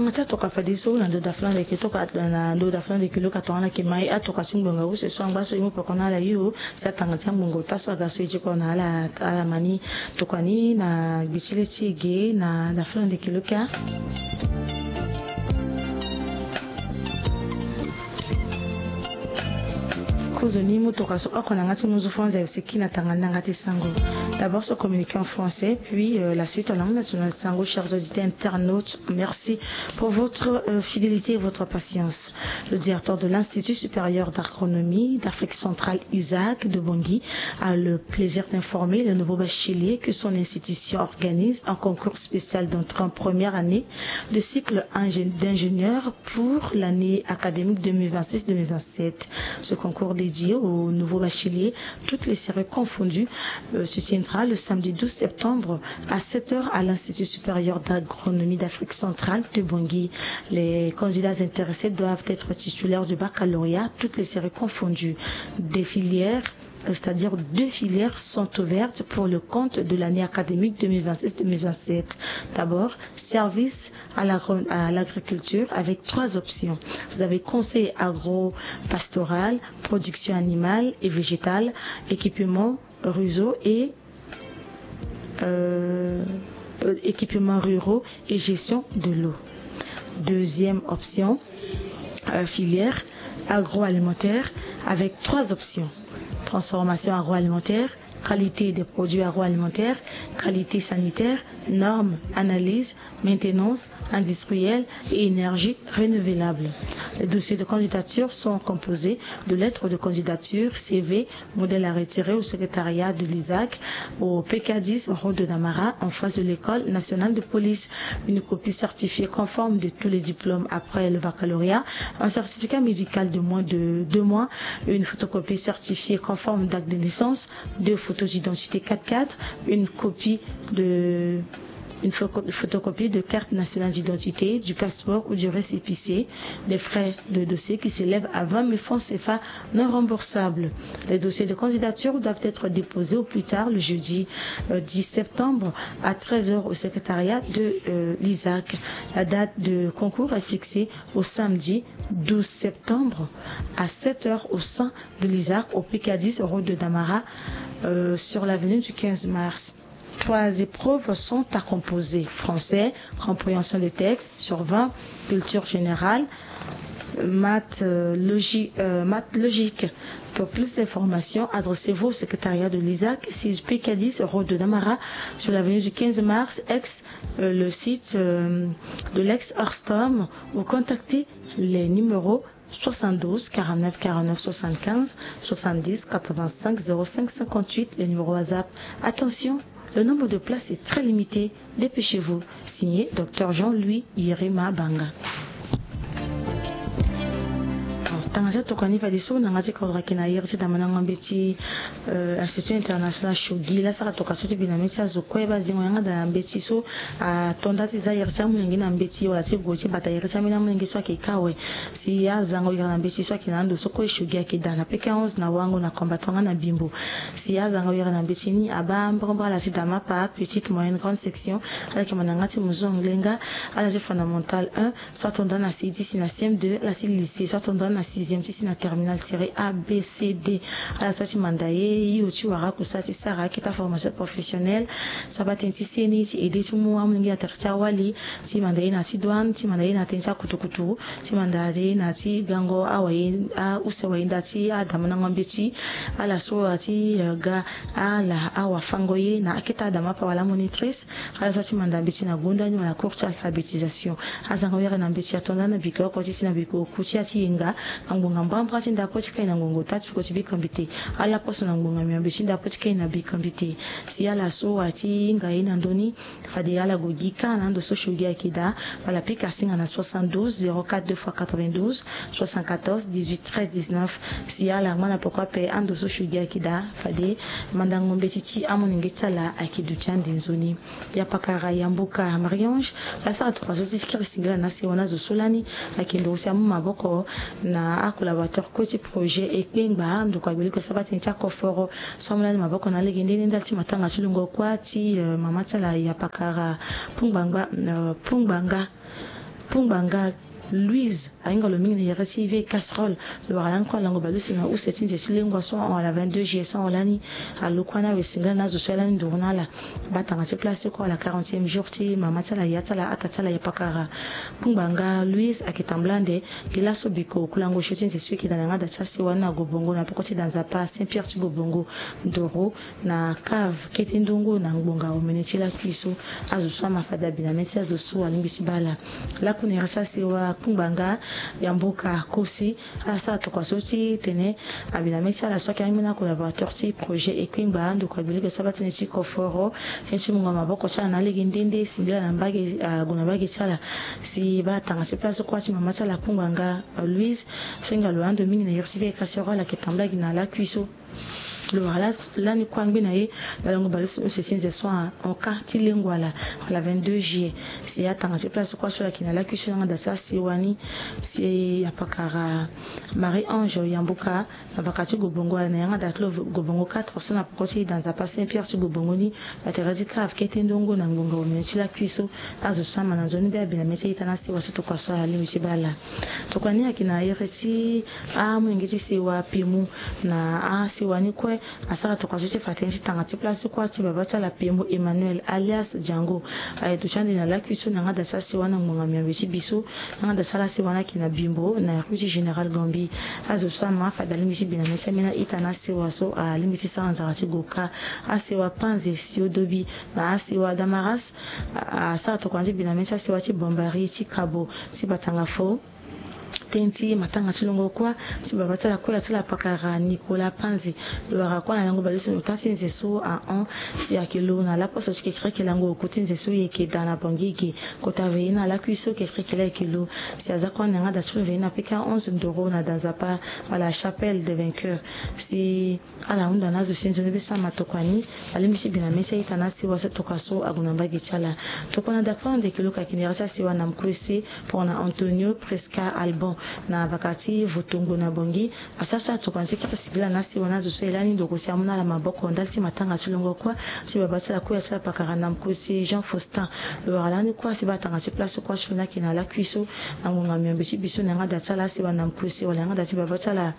Tangata toka fadiso na ndo daflan de kitoka na ndo daflan de kilo katona ke mai atoka singonga use so ngbaso imo pokona la yu sa tangata mungo taso agaso ijiko na ala mani tokani na bichile chige na daflan de kilo ka D'abord se communiquer en français, puis la suite en langue nationale sango. Chers auditeurs internautes, merci pour votre fidélité et votre patience. Le directeur de l'Institut supérieur d'agronomie d'Afrique centrale, Isaac de Bangui, a le plaisir d'informer le nouveau bachelier que son institution organise un concours spécial d'entrée en première année de cycle d'ingénieur pour l'année académique 2026-2027. Ce concours dédié aux nouveaux bacheliers, toutes les séries confondues, se tiendra le samedi 12 septembre à 7h à l'Institut supérieur d'agronomie d'Afrique centrale de Bangui. Les candidats intéressés doivent être titulaires du baccalauréat, toutes les séries confondues. Des filières, c'est-à-dire 2 filières sont ouvertes pour le compte de l'année académique 2026-2027. D'abord, service à l'agriculture avec 3 options. Vous avez conseil agro-pastoral, production animale et végétale, équipement réseau et équipements ruraux et gestion de l'eau. Deuxième option, filière agroalimentaire avec 3 options. Transformation agroalimentaire, qualité des produits agroalimentaires, qualité sanitaire, normes, analyse, maintenance industrielle et énergie renouvelable. Les dossiers de candidature sont composés de lettres de candidature, CV, modèle à retirer au secrétariat de l'ISAC, au PK10 Route de Damara, en face de l'école nationale de police. Une copie certifiée conforme de tous les diplômes après le baccalauréat, un certificat médical de moins de 2 mois, une photocopie certifiée conforme d'acte de naissance, 2 photos d'identité 4x4, une photocopie de carte nationale d'identité, du passeport ou du récépissé, des frais de dossier qui s'élèvent à 20 000 francs CFA non remboursables. Les dossiers de candidature doivent être déposés au plus tard le jeudi 10 septembre à 13h au secrétariat de l'ISAC. La date de concours est fixée au samedi 12 septembre à 7h au sein de l'ISAC au PK10 Route de Damara sur l'avenue du 15 mars. 3 épreuves sont à composer: français, compréhension des textes sur 20, culture générale, maths logique. Pour plus d'informations, adressez-vous au secrétariat de l'ISAC, 6 PK10 Route de Damara, sur l'avenue du 15 mars, le site de l'ex-Arstom, ou contactez les numéros 72 49 49 75 70 85 05 58, les numéros WhatsApp. Attention, le nombre de places est très limité. Dépêchez-vous. Signé Dr Jean-Louis Yerima Banga. Tangata tokani fadiso na ngati kodra kina yerti damana ngambeti institut international shogi la saka tokasoti binameti azokweba zingo yanga da mbeti so tondati za yerti amunengi na mbeti wala ti goti bata yerti amina munengi so akikawe si ya zango yanga na mbeti so akinando so ko shogi akidana peka 11 na wango na combatanga na bimbo si ya zango yanga na mbeti ni aba mbomba la sidama pa petite moyenne grande section ala ki manangati muzonglenga ala si fondamental 1 soit tondana na C10 na CM2 la si lycée soit tondana na 6e si na terminal série A, B, C, D. À la sortie mandaye, yotu wara kusati sara kita formation professionnelle. Soit batenti seni, ti ede tu mu amungi na tertia wali, ti mandaye na ti douane, ti mandaye na tensa kutukutu, ti mandaye na ti gango awaye a usewaye ndati a damana ngambeti, a la so ati ga a la awa fangoye na akita dama pa wala monitrice. À la sortie mandambeti na gunda ni wala course alphabétisation. Azangoyere na mbeti atonda na biko ko ti na biko kuchi ati inga ngonga mbamba tinda pochika ina ngongo tatu ko tibikambite ala poso na ngonga miambe tinda pochika ina bikambite si ala so ati nga ina ndoni fadi ala gogika na ndo so shogi akida wala pika singa na 72 04 2 fois 92 74 18 13 19 si ala ngana pourquoi pe ando so shogi akida fadi mandango mbetiti amoninge tsala akidu chandi nzoni ya pakara yambuka mariange la sa to pazo tikiri singla na se wana zo solani akindo sia mu maboko na a collaborateur côté projet et kengba ndo kwa biliko sabati ncha koforo somla maboko na legende ndati matanga chilungo kwati mama tsala ya pakara pungbanga Pumbanga Louise ainga lo mingi na recive casserole le waran kwa lango balu singa u setin je silengwa so en la 22 juillet olani alukwana we singa na zo swela ndurunala batanga se place ko la 40e jour ti mama tala yatala atatala yapakara Pumbanga Louise akitamblande kila sobiko kulango shotin je suis ki dans da chasi wana gobongo na pokoti dans apa Saint-Pierre ti gobongo ndoro na cave ketendongo na ngbonga o menetila kwiso azo swama fada binameti azo so alimbisi bala la kunerasa sewa Pumbanga yamboka kosi asa tokasoti tene abinameti ala soki amina collaborateur ti projet ekwimba ndo kwa bilike sabati ti koforo henshi munga maboko cha na ligi ndende sindila na mbage guna bage chala si ba tanga se place kwa ti mama chala Pumbanga Louise finga lo ando mingi na yersive kasoro la ketambla gina la cuiso le voilà là ni kwangbi na ye la lango balusi on se sinze soin en cas ti lengwa la 22 juillet si atanga se place kwa so la kina la cuiso nga da sa siwani si apakara Marie Ange yambuka na bakati gobongo na yanga da tlo gobongo 4 so na pokoti dans a Saint-Pierre ti gobongo ni la terrasse cave ketendongo na ngonga o menchi la cuiso azo sama na zone bia bina meti itana si waso to kwa so ali mishibala to kwa ni akina yereti a mwingiti si wa pimu na a siwani kwe asara to kwa so ti fatensi tanga ti place kwa ti babata la pimu Emmanuel alias Django ay to chande na la cuiso na ngada sa si wana ngonga mi ti biso na ngada sala si wana kina bimbo na rue Général Gambi azo sama fadali mishi bina mesa mina itana si waso a limiti sa nzara ti goka asewa panze siodobi na asewa damaras asara to kwa bina mesa si wa ti bombari ti kabo ti batanga fo tenti matanga silongo kwa ti babata la kwa la pakara Nicolas Panzi le rakwa na lango balusi no tati nzeso a an si akelo na la poso ki kreke lango ko tinzeso yeke dana bangigi ko tave na la cuiso ki kreke la kilo si azakwa na ngada soulever na pika 11 € na dans apa à la chapelle des vainqueurs si ala unda nazo sinzo ne bisa matokwani alimisi bina mesa itana si wasa tokaso agunamba gichala tokona dakwa de kilo ka kinirasa si wana mkwesi pour na Antonio Presca Albon na bakati votongo na bongi asasa tokanzi kika sigila nasi wana zo so elani ndoko si amuna la maboko ndalti matanga tulongo kwa si babata la kuya sala pakara na mkosi Jean Faustin le alani kwa si batanga si place kwa shuna kina la cuiso na ngonga miambishi biso na ngada tsala si wana mkosi wala ngada ti babata la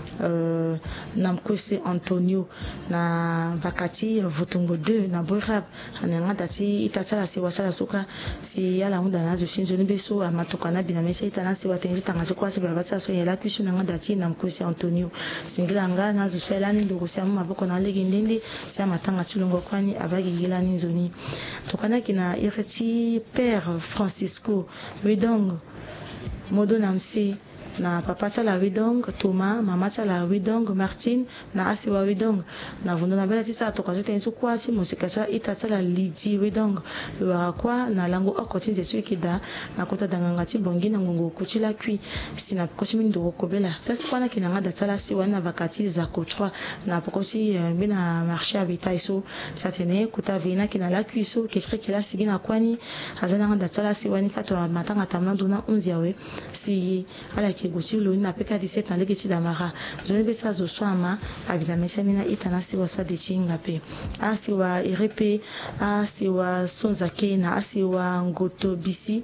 na mkosi Antonio na bakati votongo 2 na Boirab na ngada ti itatsala si wasala suka si yala munda na zo shinzo ni beso amatoka na bina mesa itana si watenji tanga kwa si babata so yela kuiso na ngada ti na mkosi Antonio singila nga na zo so elani ndoko si amaboko na legi ndende si amatanga tilongo kwani abagi gilani nzoni tokana kina ireti Père Francisco Widong modo namsi na papa tala Widong Thomas mama tala Widong Martine na asiwa Widong na vondo na bela tisa toka zote nsu kwa ti musika tala ita tala Lidi Widong luara kwa na lango okoti nzesu ikida na kota danganga ti bongi na ngongo kuchila kui sina pokochi mindo kobela pesi kwa na kinanga da tala si wana vakati zako 3 na pokochi bina marché habitat so satene kuta vina kina la kuiso kekre kila sigina kwani hazana da tala si wani kato matanga tamando na 11 yawe si ala guti lo na peka 17 na legi ti damara zone besa zo swama abida mesamina itana si wa de chinga pe asi wa irepe asi wa sonzake na asi wa ngoto bisi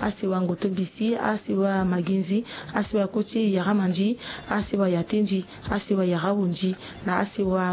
asi wa maginzi asi wa koti yaramanji asi wa yatenji asi wa yarawunji na asi wa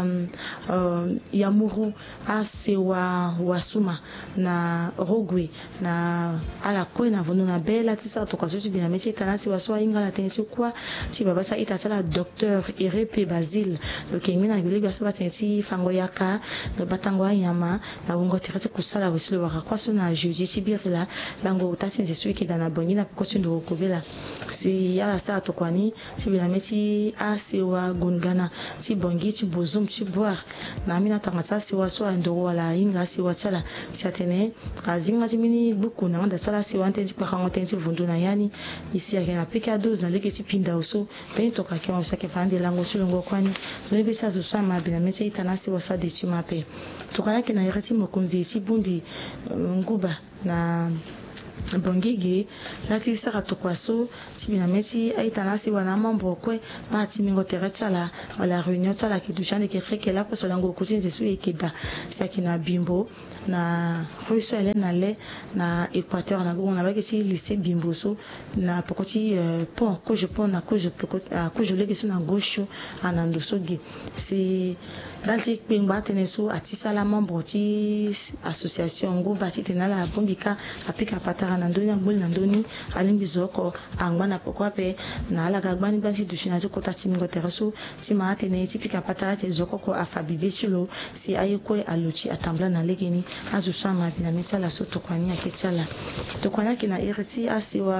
yamuru asi wa wasuma na rogwe na ala ko na vono na bela tisa to kaso ti bina mesi itana si wa so ingala tensi kwa si babasa itatala docteur Irepe Basile le kengina bilega so batensi fango yaka no batango nyama na wongo tirati kusala wesilo wakwa so na jeudi ti birila lango utati nzesu ikidana bongina pokoti ndo kobela si yala sa to kwani si bina mesi asi wa gungana si bongi ti bozum ti boire na mina tangata si wa so ndo wala inga si wa tsala si atene azinga ti mini buku na nda tsala si wa ntensi pa kango tensi vundu na yani isi akena pika 12 na leki ti pinda uso pe to ka kiwa sake fande lango sulongo kwani zone bisa zo sama bina mesi itana si wa sa de ti mape to kana kina yati mokunzi si bundi nguba na bongige lati saka tokwaso tibina meti aitana si wana mambo kwe ba timingo teretala wala réunion tala ki dushane ki khekela ko solango kutinze su ekeda sakina bimbo na ruso ele na le na Équateur na gona ba kesi lycée bimboso na pokoti pont ko je pont na ko je le kesu na gauche anando soge c'est dalti pingba teneso atisala mambo ti association ngo bati tenala bongika apika patara na ndoni ngol na ndoni alimbi zoko angwana pokwa pe na ala gagbani bansi dushina zo kota timingo tereso si maate ne tipika patara te zoko ko afabibe silo si ayekwe alochi atambla na legeni azu sama bina misala so tokwani aketala tokwani kina iriti asiwa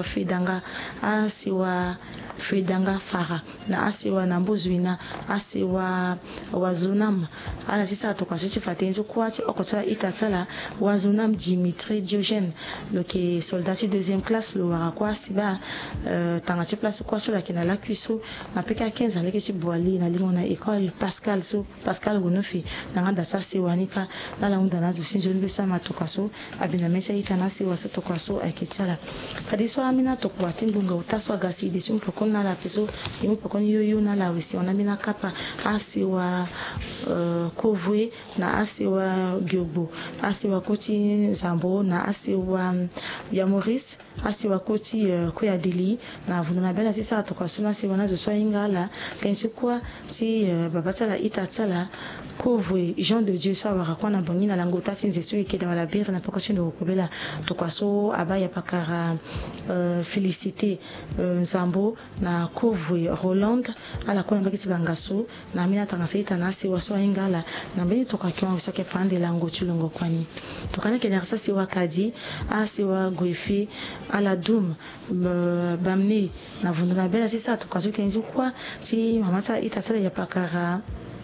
fedanga fara na asiwa na mbozwina asiwa wazunam ala sisa tokwaso ti fatenzo kwati okotala itatala wazunam Dimitri Diogène loke soldat de deuxième classe lo wara kwa siba tangati place kwa so la kina la cuiso na peka 15 ans leke boali na limo na école Pascal Gonofi na nganda sa siwanika na la unda na zusinjo ndisa matokaso abina mesa itana si waso tokaso akitala kadiso amina tokwati ndunga utaswa gasi de sum pokon na la peso imu pokon yoyo na la wisi ona mina kapa asiwa kovwe na asiwa gyobo asiwa koti zambo na asiwa ya Maurice asiwa koti koya deli na vunana bela sisa tokasuna siwana zo ingala kenshi kwa ti babatala itatala kovwe Jean de Dieu sa warakwa na bongina lango tati nzesu ikeda wala bire na pokoti ndo kobela tokaso abaya pakara félicité Nzambo na kovwe Roland ala kwa mbakiti bangaso na mina tangasa itana siwa so ingala na mbeni tokakiwa usake fande lango chulongo kwani tokana kenerasa siwa kadi asiwa goifi ala dum bamne na vundana bela sisa tokaso kenzu kwa ti mamata itatala ya pakara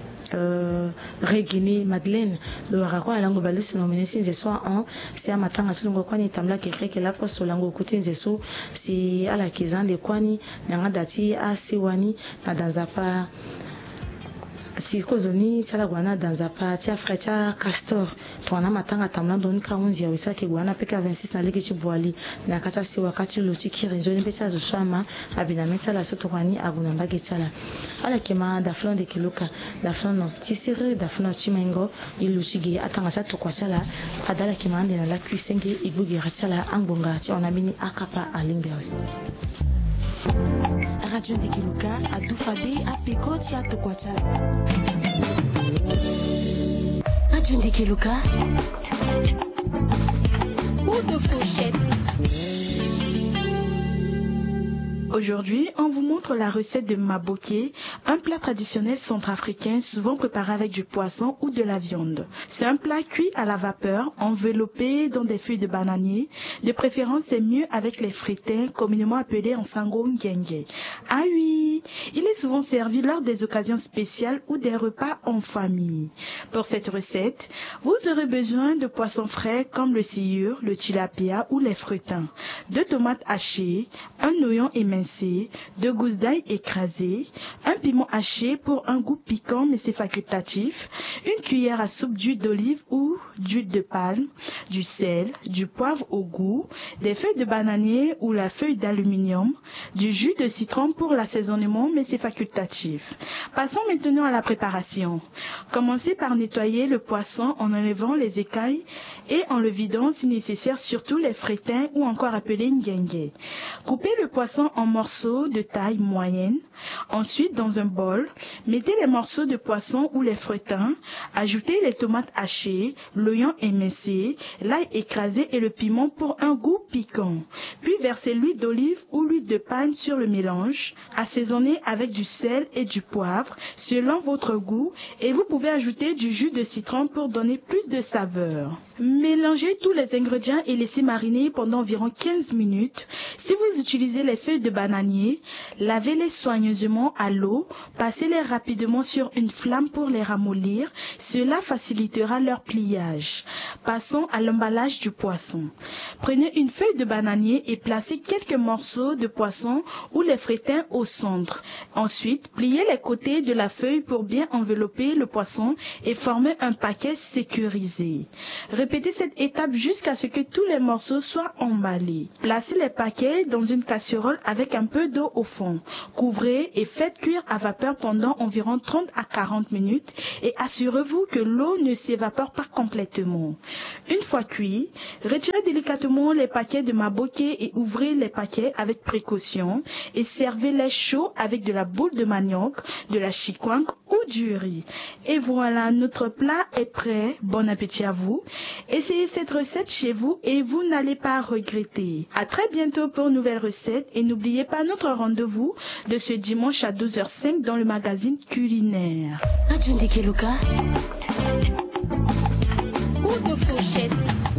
Regine Madeleine le rakwa lango balusi no menesi soit en si amatanga tulongo kwani tamla kireke la poso lango kutinze so si ala kizande kwani nyanga dati asiwani na danzapa si kozoni tala gwana danzapa tia fretia castor twana matanga tamla doni ka unji ya wisake gwana peka 26 na leki chiboali na kata si wakati loti kirenzoni pesa zo shama abina metala soto kwani aguna mbage tala ala kema daflon de kiluka daflon no tisere daflon chimengo iluchige atanga sa to kwasala adala kema ande na la kuisenge ibugi ratala angbonga ti onabini akapa alimbewe Radio Ndekeluka à Doufadé à Pekoti à Tokwatala. Radio Ndekeluka. Ou de fourchette. Aujourd'hui, on vous montre la recette de maboké, un plat traditionnel centrafricain souvent préparé avec du poisson ou de la viande. C'est un plat cuit à la vapeur, enveloppé dans des feuilles de bananier. De préférence, c'est mieux avec les fritins, communément appelés en sango ngenge. Ah oui, il est souvent servi lors des occasions spéciales ou des repas en famille. Pour cette recette, vous aurez besoin de poissons frais comme le sciure, le tilapia ou les fritins, 2 tomates hachées, un oignon émincé, 2 gousses d'ail écrasées, un piment haché pour un goût piquant mais c'est facultatif, une cuillère à soupe d'huile d'olive ou d'huile de palme, du sel, du poivre au goût, des feuilles de bananier ou la feuille d'aluminium, du jus de citron pour l'assaisonnement mais c'est facultatif. Passons maintenant à la préparation. Commencez par nettoyer le poisson en enlevant les écailles et en le vidant si nécessaire, surtout les fritins ou encore appelés ngenge. Coupez le poisson en morceaux de taille moyenne. Ensuite, dans un bol, mettez les morceaux de poisson ou les fritins, ajoutez les tomates hachées, l'oignon émincé, l'ail écrasé et le piment pour un goût piquant. Puis versez l'huile d'olive ou l'huile de palme sur le mélange, assaisonnez avec du sel et du poivre selon votre goût et vous pouvez ajouter du jus de citron pour donner plus de saveur. Mélangez tous les ingrédients et laissez mariner pendant environ 15 minutes. Si vous utilisez les feuilles de bananier, lavez-les soigneusement à l'eau, passez-les rapidement sur une flamme pour les ramollir. Cela facilitera leur pliage. Passons à l'emballage du poisson. Prenez une feuille de bananier et placez quelques morceaux de poisson ou les fritins au centre. Ensuite, pliez les côtés de la feuille pour bien envelopper le poisson et former un paquet sécurisé. Répétez Répétez cette étape jusqu'à ce que tous les morceaux soient emballés. Placez les paquets dans une casserole avec un peu d'eau au fond. Couvrez et faites cuire à vapeur pendant environ 30 à 40 minutes et assurez-vous que l'eau ne s'évapore pas complètement. Une fois cuit, retirez délicatement les paquets de maboké et ouvrez les paquets avec précaution et servez-les chauds avec de la boule de manioc, de la chikwang ou du riz. Et voilà, notre plat est prêt. Bon appétit à vous. Essayez cette recette chez vous et vous n'allez pas regretter. À très bientôt pour une nouvelle recette et n'oubliez pas notre rendez-vous de ce dimanche à 12h05 dans le magazine culinaire. Radio Ndekeluka. Ou de fourchette.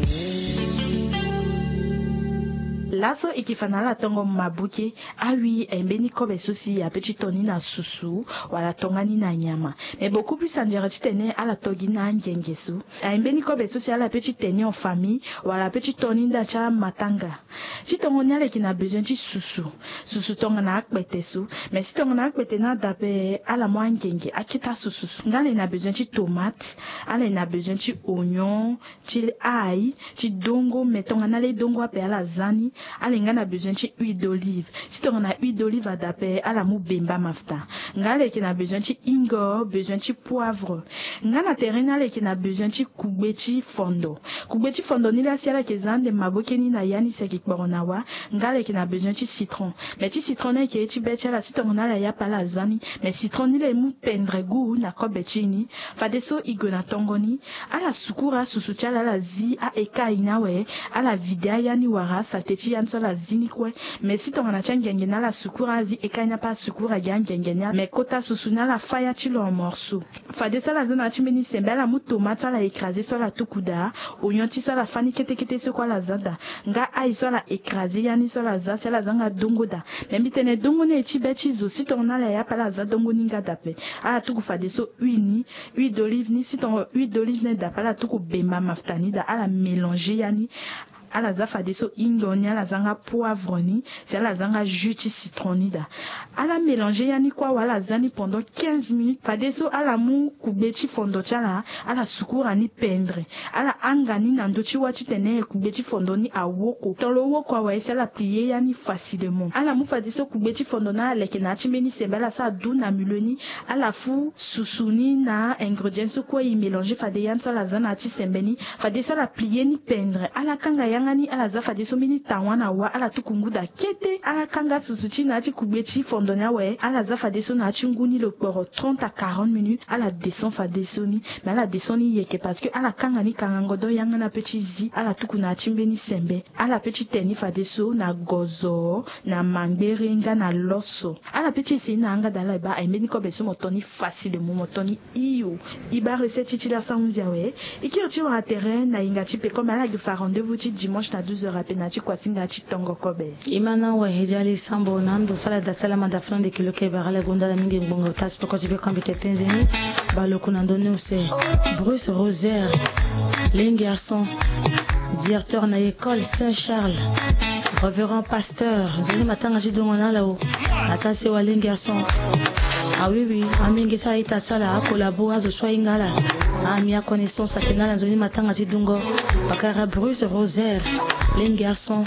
Laso ikifanala tongo mabuke awi embeni kobe susi ya petit toni na susu wala tongani na nyama mais beaucoup plus en direct tene ala togi na ngengesu embeni kobe susi ala petit teni en famille wala petit toni da cha matanga si tongo nyale ki na besoin de susu tonga na akbetesu mais si tonga na akbete na dape ala mo ngenge akita susu ngale na besoin de tomate ala na besoin de oignon de ail de dongo mais tonga na le dongo ape ala zani alenga na besoin de huile d'olive si tu as huile d'olive à daper à la mou bemba mafta ngale qui na besoin de ingo besoin de poivre ngana terrenale qui na besoin de kubeti fondo ni la siala qui zande maboke ni na yani seki boronawa ngale qui na besoin de citron mais ti citron qui est ti betia la si tu na ya pala zani mais citron ni le mou pendre goût na kobetini fadeso igona tongoni ala sukura susucha la zi a eka inawe ala videa yani wara sateti yan la zini kwe mais si ton anacha ngenge na la sukura zi ekaina pa sukura ya ngenge na mais kota susuna la faya ti lo morceau fade ça la zona ti meni sembe la mu tomate la écraser sur la tukuda oignon ti ça la fani kete ce quoi la zada nga ai so la écraser yani so la za la zanga dongo da même bitene dongo ne ti beti zo si ton na la ya pa la za dongo ninga dape ala tuku fade so huile d'olive ni si ton huile d'olive ne da pa la tuku bemba maftani da ala mélanger yani ala zafa deso ingoni ala zanga poivre ni c'est ala zanga jus de citron ni da ala mélanger yani kwa wala zani pendant 15 minutes fa deso ala mu kubeti fondo chala ala sukura ni pendre ala angani na ndochi wati tene kubeti fondo ni awoko tolo woko wa esa la plier yani facilement ala mu fa deso kubeti fondo na leke na chimeni sembela sa du na muloni ala fu susuni na ingredients ko y mélanger fa de yan so la zana ti sembeni fa deso la plier ni pendre ala kanga ngani ala zafa de somini tawana wa ala tukungu da kete ala kanga susuchi na chi kubeti fondonya we ala zafa de so na chi nguni le poro 30 à 40 minutes ala descend fa de soni mais ala descend yeke parce que ala kanga ni kango do yanga na petit zi ala tukuna chi mbeni sembe ala petit teni fa de so na gozo na mangberenga na loso ala petit si na anga dala ba mbeni ko beso motoni facile mo motoni iyo iba recette ti la sanzia we ikirti wa terrain na inga ti pe comme ala de fa rendez-vous ti dimanche na 12h à penati kwa singa chitongo kobe imana wa hejali sambo nando sala da salama da flan de kilo ke barala gonda la mingi ngongo tas pe ko zibe kambite penzeni baloko nandone ose Bruce Rosaire Lengi Asson directeur na école Saint-Charles révérend pasteur zoni matanga jidongona là-haut atase wa Lengi Asson ah oui amingi sa ita sala collabo azo soingala ami a connaissance atena na zoni matanga jidongo bakara Bruce Rosaire Lengi Asson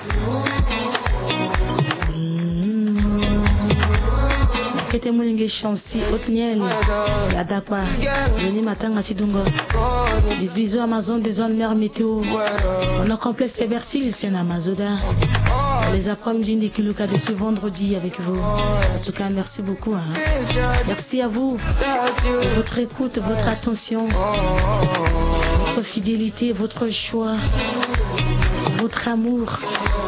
kete mwengi chansi otniel ya dakwa zoni matanga jidongo bisbizo Amazon des zones mer météo on a complexe vertige c'est na Mazoda les après-midi de Kiluka de ce vendredi avec vous. En tout cas, merci beaucoup. Merci à vous de votre écoute, votre attention, votre fidélité, votre choix, votre amour.